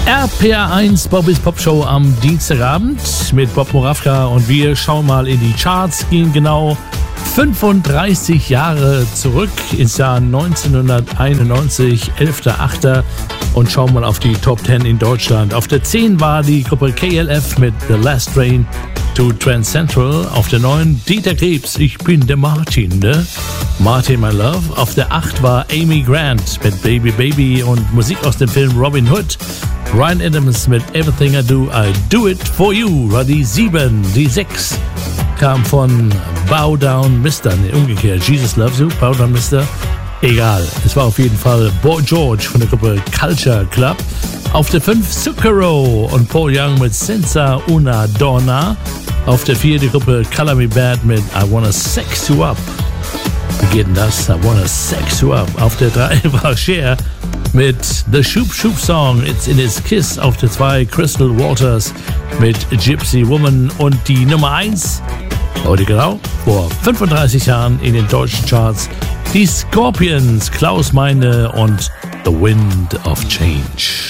RPR1 Bobbys Pop Show am Dienstagabend mit Bob Moravka und wir schauen mal in die Charts, gehen genau 35 Jahre zurück ins Jahr 1991, 11.8. und schauen mal auf die Top 10 in Deutschland. Auf der 10 war die Gruppe KLF mit The Last Train to Trans Central. Auf der 9 Dieter Krebs, ich bin der Martin, ne? Martin, my love. Auf der 8 war Amy Grant mit Baby Baby und Musik aus dem Film Robin Hood. Ryan Adams mit Everything I Do It For You war die 7. Die 6 kam von Bow Down Mister, ne, umgekehrt, Jesus Loves You, Bow Down Mister. Egal, es war auf jeden Fall Boy George von der Gruppe Culture Club. Auf der 5 Zucchero und Paul Young mit Senza Una Donna. Auf der 4 die Gruppe Color Me Bad mit I Wanna Sex You Up. Wie geht denn das? I Wanna Sex You Up. Auf der 3 war Cher mit The Shoop Shoop Song It's in His Kiss. Auf der 2 Crystal Waters mit Gypsy Woman. Und die Nummer 1, heute genau, vor 35 Jahren in den deutschen Charts, die Scorpions, Klaus Meine und The Wind of Change.